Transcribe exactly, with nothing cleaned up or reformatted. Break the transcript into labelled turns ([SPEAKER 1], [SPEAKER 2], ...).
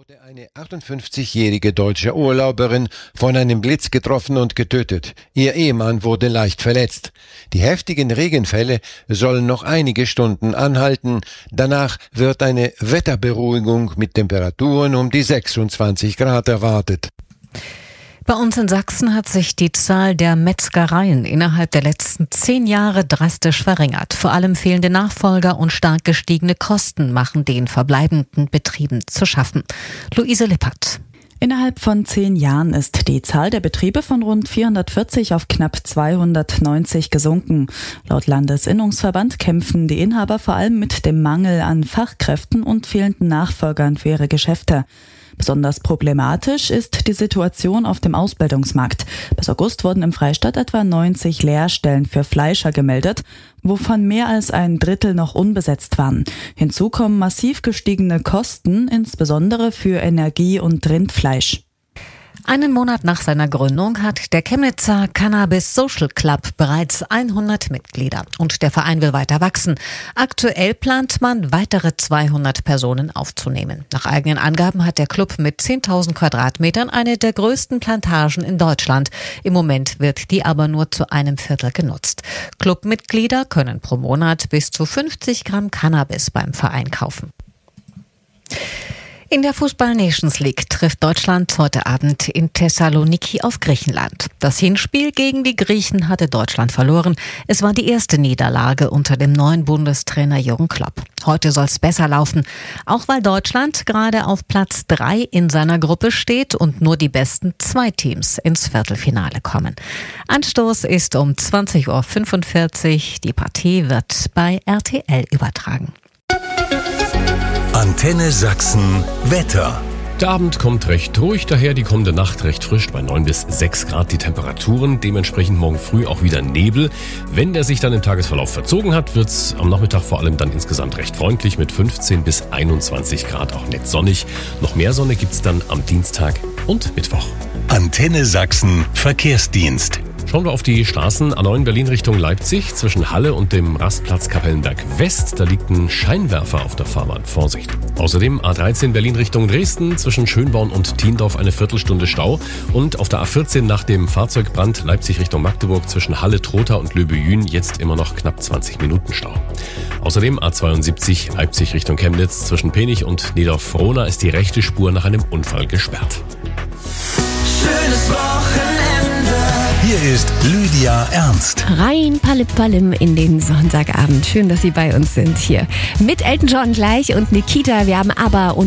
[SPEAKER 1] wurde eine achtundfünfzigjährige deutsche Urlauberin von einem Blitz getroffen und getötet. Ihr Ehemann wurde leicht verletzt. Die heftigen Regenfälle sollen noch einige Stunden anhalten. Danach wird eine Wetterberuhigung mit Temperaturen um die sechsundzwanzig Grad erwartet.
[SPEAKER 2] Bei uns in Sachsen hat sich die Zahl der Metzgereien innerhalb der letzten zehn Jahre drastisch verringert. Vor allem fehlende Nachfolger und stark gestiegene Kosten machen den verbleibenden Betrieben zu schaffen. Luise Lippert.
[SPEAKER 3] Innerhalb von zehn Jahren ist die Zahl der Betriebe von rund vierhundertvierzig auf knapp zweihundertneunzig gesunken. Laut Landesinnungsverband kämpfen die Inhaber vor allem mit dem Mangel an Fachkräften und fehlenden Nachfolgern für ihre Geschäfte. Besonders problematisch ist die Situation auf dem Ausbildungsmarkt. Bis August wurden im Freistaat etwa neunzig Lehrstellen für Fleischer gemeldet, wovon mehr als ein Drittel noch unbesetzt waren. Hinzu kommen massiv gestiegene Kosten, insbesondere für Energie und Rindfleisch.
[SPEAKER 2] Einen Monat nach seiner Gründung hat der Chemnitzer Cannabis Social Club bereits hundert Mitglieder und der Verein will weiter wachsen. Aktuell plant man, weitere zweihundert Personen aufzunehmen. Nach eigenen Angaben hat der Club mit zehntausend Quadratmetern eine der größten Plantagen in Deutschland. Im Moment wird die aber nur zu einem Viertel genutzt. Clubmitglieder können pro Monat bis zu fünfzig Gramm Cannabis beim Verein kaufen. In der Fußball-Nations League trifft Deutschland heute Abend in Thessaloniki auf Griechenland. Das Hinspiel gegen die Griechen hatte Deutschland verloren. Es war die erste Niederlage unter dem neuen Bundestrainer Jürgen Klopp. Heute soll es besser laufen, auch weil Deutschland gerade auf Platz drei in seiner Gruppe steht und nur die besten zwei Teams ins Viertelfinale kommen. Anstoß ist um zwanzig Uhr fünfundvierzig. Die Partie wird bei R T L übertragen.
[SPEAKER 4] Antenne Sachsen Wetter.
[SPEAKER 5] Der Abend kommt recht ruhig daher, die kommende Nacht recht frisch bei neun bis sechs Grad die Temperaturen, dementsprechend morgen früh auch wieder Nebel. Wenn der sich dann im Tagesverlauf verzogen hat, wird es am Nachmittag vor allem dann insgesamt recht freundlich mit fünfzehn bis einundzwanzig Grad, auch nett sonnig. Noch mehr Sonne gibt's dann am Dienstag und Mittwoch.
[SPEAKER 4] Antenne Sachsen Verkehrsdienst.
[SPEAKER 5] Schauen wir auf die Straßen A neun Berlin Richtung Leipzig zwischen Halle und dem Rastplatz Kapellenberg West. Da liegt ein Scheinwerfer auf der Fahrbahn. Vorsicht. Außerdem A dreizehn Berlin Richtung Dresden zwischen Schönborn und Thiendorf eine Viertelstunde Stau. Und auf der A vierzehn nach dem Fahrzeugbrand Leipzig Richtung Magdeburg zwischen Halle, Trotha und Löbejün jetzt immer noch knapp zwanzig Minuten Stau. Außerdem A zweiundsiebzig Leipzig Richtung Chemnitz zwischen Penich und Niederfrohna ist die rechte Spur nach einem Unfall gesperrt.
[SPEAKER 6] Schönes Wochenende.
[SPEAKER 4] Hier ist Lydia Ernst.
[SPEAKER 7] Rein Palim in den Sonntagabend. Schön, dass Sie bei uns sind hier. Mit Elton John gleich und Nikita. Wir haben aber